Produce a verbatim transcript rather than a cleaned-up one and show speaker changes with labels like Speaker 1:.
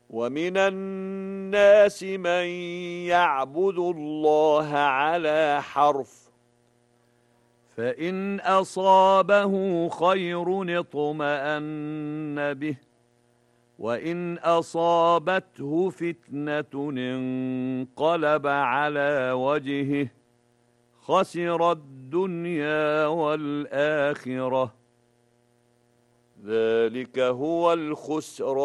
Speaker 1: ومن الناس من يعبد الله على حرف، فإن أصابه خير اطمأن به، وإن أصابته فتنة انقلب على وجهه خسر الدنيا والآخرة. ذلك هو الخسران